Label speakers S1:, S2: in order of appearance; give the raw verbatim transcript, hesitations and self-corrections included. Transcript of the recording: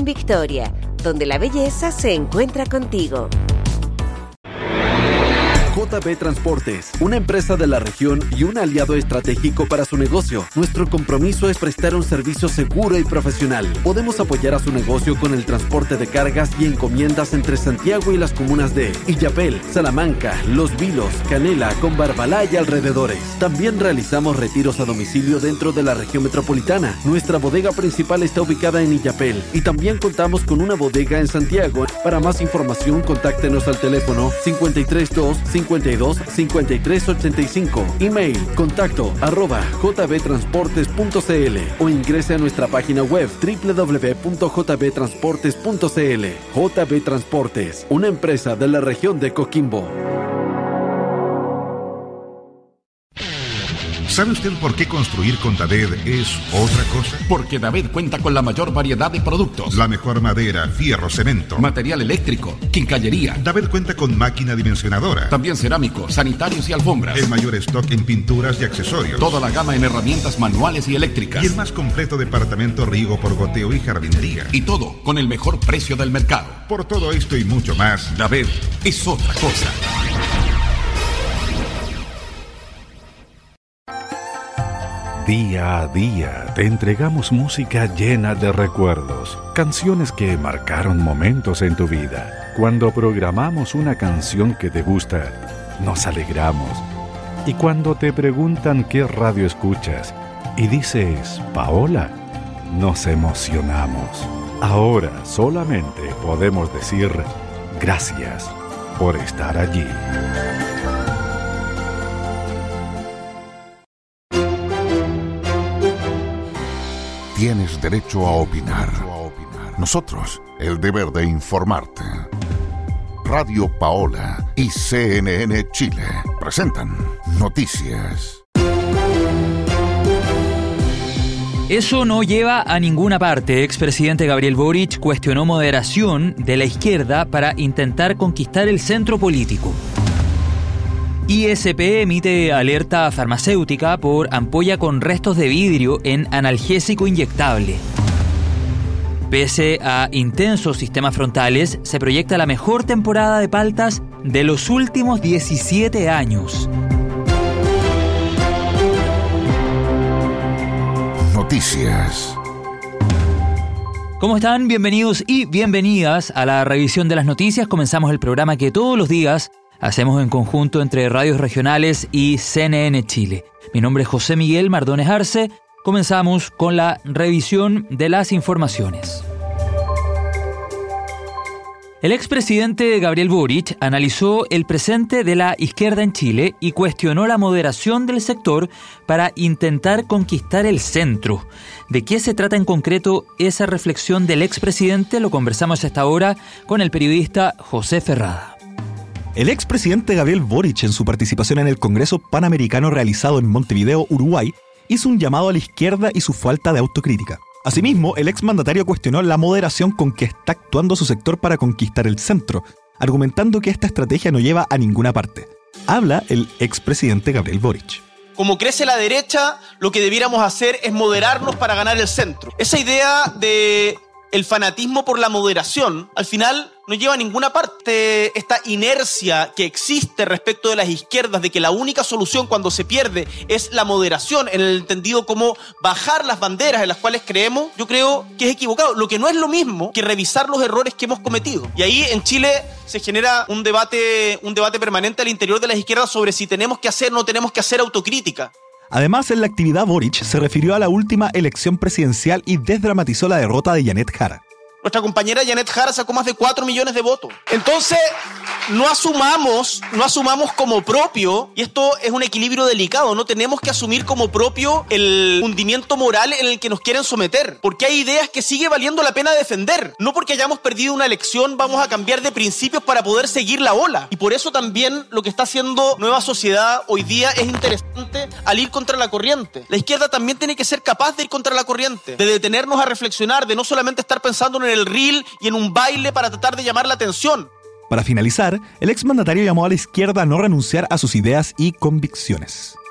S1: Victoria, donde la belleza se encuentra contigo.
S2: J B Transportes, una empresa de la región y un aliado estratégico para su negocio. Nuestro compromiso es prestar un servicio seguro y profesional. Podemos apoyar a su negocio con el transporte de cargas y encomiendas entre Santiago y las comunas de Illapel, Salamanca, Los Vilos, Canela, Combarbalá y alrededores. También realizamos retiros a domicilio dentro de la región metropolitana. Nuestra bodega principal está ubicada en Illapel y también contamos con una bodega en Santiago. Para más información, contáctenos al teléfono cincuenta y tres dos, cincuenta y dos, cincuenta y tres ochenta y cinco. Email contacto arroba jbtransportes punto cl o ingrese a nuestra página web doble u doble u doble u punto j b transportes punto c l. J B Transportes, una empresa de la región de Coquimbo.
S3: ¿Sabe usted por qué construir con David es otra cosa?
S4: Porque David cuenta con la mayor variedad de productos.
S3: La mejor madera, fierro, cemento,
S4: material eléctrico, quincallería.
S3: David cuenta con máquina dimensionadora.
S4: También cerámico, sanitarios y alfombras.
S3: El mayor stock en pinturas y accesorios.
S4: Toda la gama en herramientas manuales y eléctricas.
S3: Y el más completo departamento riego por goteo y jardinería.
S4: Y todo con el mejor precio del mercado.
S3: Por todo esto y mucho más,
S4: David es otra cosa.
S5: Día a día te entregamos música llena de recuerdos, canciones que marcaron momentos en tu vida. Cuando programamos una canción que te gusta, nos alegramos. Y cuando te preguntan qué radio escuchas y dices Paola, nos emocionamos. Ahora solamente podemos decir gracias por estar allí.
S6: Tienes derecho a opinar. Nosotros, el deber de informarte. Radio Paola y C N N Chile presentan Noticias.
S7: Eso no lleva a ninguna parte. Expresidente Gabriel Boric cuestionó moderación de la izquierda para intentar conquistar el centro político. I S P emite alerta farmacéutica por ampolla con restos de vidrio en analgésico inyectable. Pese a intensos sistemas frontales, se proyecta la mejor temporada de paltas de los últimos diecisiete años.
S6: Noticias.
S7: ¿Cómo están? Bienvenidos y bienvenidas a la revisión de las noticias. Comenzamos el programa que todos los días hacemos en conjunto entre radios regionales y C N N Chile. Mi nombre es José Miguel Mardones Arce. Comenzamos con la revisión de las informaciones. El expresidente Gabriel Boric analizó el presente de la izquierda en Chile y cuestionó la moderación del sector para intentar conquistar el centro. ¿De qué se trata en concreto esa reflexión del expresidente? Lo conversamos a esta hora con el periodista José Ferrada.
S8: El expresidente Gabriel Boric, en su participación en el Congreso Panamericano realizado en Montevideo, Uruguay, hizo un llamado a la izquierda y su falta de autocrítica. Asimismo, el exmandatario cuestionó la moderación con que está actuando su sector para conquistar el centro, argumentando que esta estrategia no lleva a ninguna parte. Habla el expresidente Gabriel Boric.
S9: Como crece la derecha, lo que debiéramos hacer es moderarnos para ganar el centro. Esa idea de el fanatismo por la moderación, al final no lleva a ninguna parte. Esta inercia que existe respecto de las izquierdas de que la única solución cuando se pierde es la moderación, en el entendido como bajar las banderas en las cuales creemos, yo creo que es equivocado. Lo que no es lo mismo que revisar los errores que hemos cometido. Y ahí en Chile se genera un debate, un debate permanente al interior de las izquierdas sobre si tenemos que hacer o no tenemos que hacer autocrítica.
S8: Además, en la actividad Boric se refirió a la última elección presidencial y desdramatizó la derrota de Janet Jara.
S9: Nuestra compañera Janet Jara sacó más de cuatro millones de votos. Entonces, no asumamos, no asumamos como propio, y esto es un equilibrio delicado, no tenemos que asumir como propio el hundimiento moral en el que nos quieren someter, porque hay ideas que sigue valiendo la pena defender. No porque hayamos perdido una elección vamos a cambiar de principios para poder seguir la ola. Y por eso también lo que está haciendo Nueva Sociedad hoy día es interesante al ir contra la corriente. La izquierda también tiene que ser capaz de ir contra la corriente, de detenernos a reflexionar, de no solamente estar pensando en el reel y en un baile para tratar de llamar la atención.
S8: Para finalizar, el exmandatario llamó a la izquierda a no renunciar a sus ideas y convicciones.